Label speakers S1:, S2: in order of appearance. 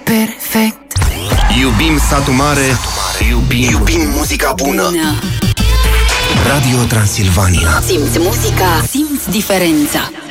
S1: perfect.
S2: Iubim satul mare, iubim muzica bună. Radio Transilvania.
S1: Simți muzica, simți diferența.